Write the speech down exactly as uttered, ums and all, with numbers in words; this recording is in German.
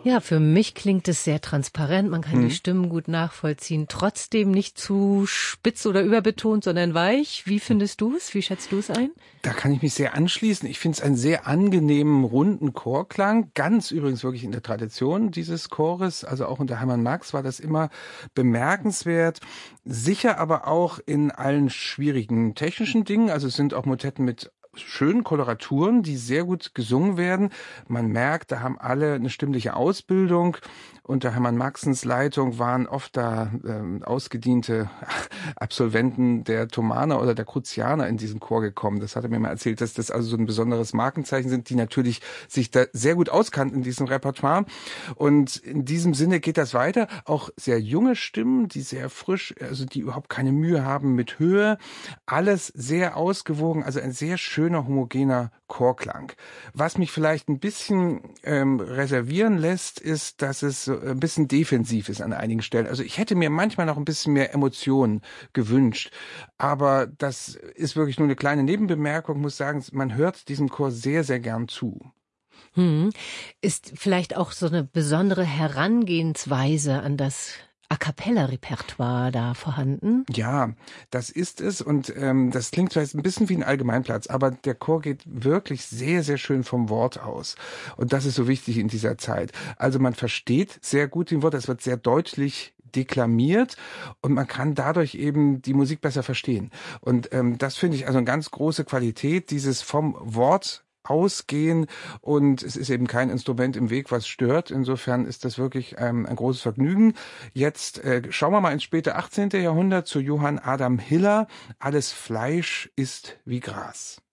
Ja, für mich klingt es sehr transparent. Man kann hm. die Stimmen gut nachvollziehen. Trotzdem nicht zu spitz oder überbetont, sondern weich. Wie findest du es? Wie schätzt du es ein? Da kann ich mich sehr anschließen. Ich finde es einen sehr angenehmen, runden Chorklang. Ganz übrigens wirklich in der Tradition dieses Chores, also auch unter Hermann Max war das immer bemerkenswert. Sicher aber auch in allen schwierigen technischen Dingen. Also es sind auch Motetten mit schönen Koloraturen, die sehr gut gesungen werden. Man merkt, da haben alle eine stimmliche Ausbildung. Unter Hermann Maxens Leitung waren oft da ähm, ausgediente Absolventen der Thomaner oder der Cruzianer in diesen Chor gekommen. Das hat er mir mal erzählt, dass das also so ein besonderes Markenzeichen sind, die natürlich sich da sehr gut auskannten in diesem Repertoire. Und in diesem Sinne geht das weiter. Auch sehr junge Stimmen, die sehr frisch, also die überhaupt keine Mühe haben mit Höhe. Alles sehr ausgewogen, also ein sehr schöner, homogener Chorklang. Was mich vielleicht ein bisschen ähm, reservieren lässt, ist, dass es so ein bisschen defensiv ist an einigen Stellen. Also ich hätte mir manchmal noch ein bisschen mehr Emotionen gewünscht. Aber das ist wirklich nur eine kleine Nebenbemerkung. Ich muss sagen, man hört diesem Chor sehr, sehr gern zu. Hm. Ist vielleicht auch so eine besondere Herangehensweise an das A-cappella-Repertoire da vorhanden? Ja, das ist es und ähm, das klingt vielleicht ein bisschen wie ein Allgemeinplatz, aber der Chor geht wirklich sehr, sehr schön vom Wort aus und das ist so wichtig in dieser Zeit. Also man versteht sehr gut den Wort, es wird sehr deutlich deklamiert und man kann dadurch eben die Musik besser verstehen. Und ähm, das finde ich also eine ganz große Qualität, dieses vom Wort ausgehen und es ist eben kein Instrument im Weg, was stört. Insofern ist das wirklich ähm, ein großes Vergnügen. Jetzt äh, schauen wir mal ins späte achtzehnte. Jahrhundert zu Johann Adam Hiller. Alles Fleisch ist wie Gras.